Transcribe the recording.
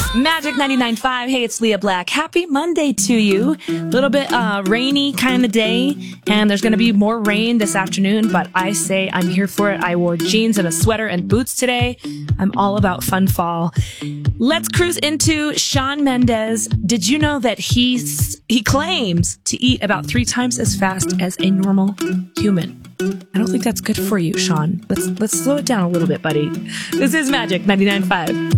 Magic 99.5. Hey, it's Leah Black. Happy Monday to you. A little bit rainy kind of day, and there's going to be more rain this afternoon, but I say I'm here for it. I wore jeans and a sweater and boots today. I'm all about fun fall. Let's cruise into Shawn Mendes. Did you know that he claims to eat about 3 times as fast as a normal human? I don't think that's good for you, Shawn. Let's slow it down a little bit, buddy. This is Magic 99.5.